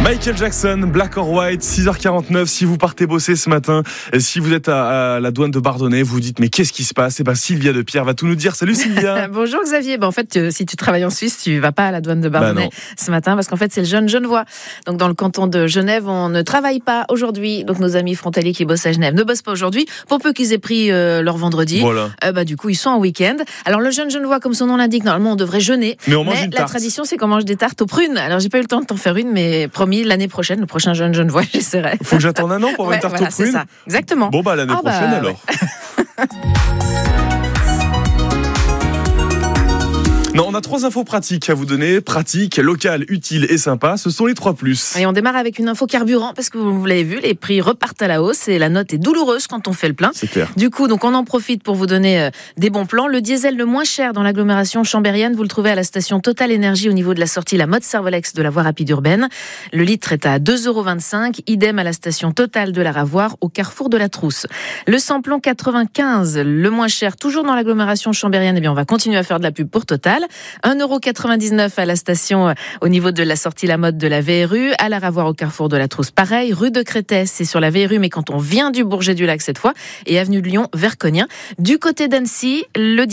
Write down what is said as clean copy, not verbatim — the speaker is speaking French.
Michael Jackson, Black or White, 6h49. Si vous partez bosser ce matin, si vous êtes à la douane de Bardonnay, vous vous dites mais qu'est-ce qui se passe ? Sylvia de Pierre va tout nous dire. Salut Sylvia. Bonjour Xavier. En fait, si tu travailles en Suisse, tu vas pas à la douane de Bardonnay ce matin parce qu'en fait c'est le jeune Genevois. Donc dans le canton de Genève, on ne travaille pas aujourd'hui. Donc nos amis frontaliers qui bossent à Genève ne bossent pas aujourd'hui. Pour peu qu'ils aient pris leur vendredi, voilà. Du coup ils sont en week-end. Alors le jeune Genevois, comme son nom l'indique, normalement on devrait jeûner. Mais on mange une la tarte. Tradition, c'est qu'on mange des tartes aux prunes. Alors j'ai pas eu le temps de t'en faire une, mais promis l'année prochaine, le prochain jeune Genevois, j'essaierai. Faut que j'attende un an pour avoir une tarte aux prunes. C'est ça, exactement. Bon l'année prochaine alors. Ouais. Non, on a 3 infos pratiques à vous donner. Pratiques, locales, utiles et sympas. Ce sont les 3+. Et on démarre avec une info carburant parce que vous l'avez vu, les prix repartent à la hausse et la note est douloureuse quand on fait le plein. C'est clair. Du coup, donc on en profite pour vous donner des bons plans. Le diesel le moins cher dans l'agglomération chambérienne, vous le trouvez à la station Total Énergie au niveau de la sortie La Motte-Servolex de la voie rapide urbaine. Le litre est à 2,25 €. Idem à la station Total de la Ravoire au carrefour de la Trousse. Le samplon 95, le moins cher, toujours dans l'agglomération chambérienne. Eh bien, on va continuer à faire de la pub pour Total. 1,99 € à la station au niveau de la sortie La Motte de la VRU, à la Ravoire au carrefour de la Trousse. Pareil, rue de Crétès, c'est sur la VRU, mais quand on vient du Bourget du Lac cette fois, et avenue de Lyon vers Cognin. Du côté d'Annecy, le